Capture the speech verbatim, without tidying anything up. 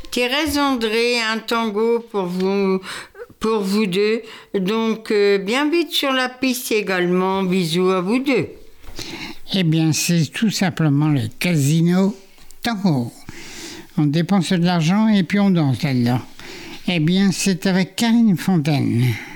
Thérèse André, un tango pour vous, pour vous deux. Donc, euh, bien vite sur la piste également. Bisous à vous deux. Eh bien, c'est tout simplement le Casino Tango. On dépense de l'argent et puis on danse là-dedans. Eh bien, c'est avec Karine Fontaine.